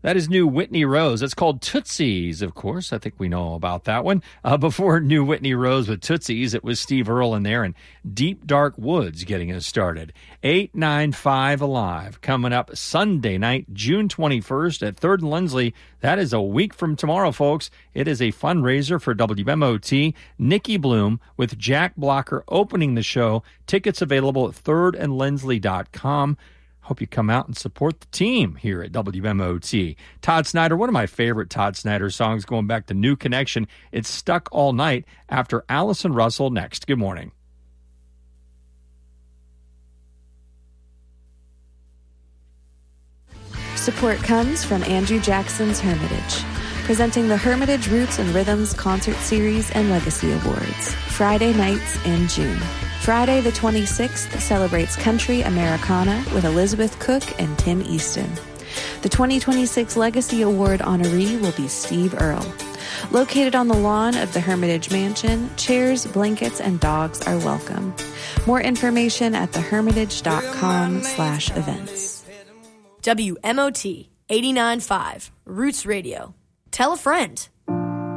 That is new Whitney Rose. It's called Tootsies, of course. I think we know about that one. Before new Whitney Rose with Tootsies, it was Steve Earle in there and Deep Dark Woods getting us started. 895 Alive coming up Sunday night, June 21st at 3rd and Lindsley. That is a week from tomorrow, folks. It is a fundraiser for WMOT. Nikki Bloom with Jack Blocker opening the show. Tickets available at thirdandlindsley.com. Hope you come out and support the team here at WMOT. Todd Snyder, one of my favorite Todd Snyder songs going back to New Connection. It's Stuck All Night after Allison Russell next. Good morning. Support comes from Andrew Jackson's Hermitage, presenting the Hermitage Roots and Rhythms Concert Series and Legacy Awards, Friday nights in June. Friday the 26th celebrates Country Americana with Elizabeth Cook and Tim Easton. The 2026 Legacy Award honoree will be Steve Earle. Located on the lawn of the Hermitage Mansion, chairs, blankets, and dogs are welcome. More information at thehermitage.com/events. WMOT 89.5 Roots Radio. Tell a friend.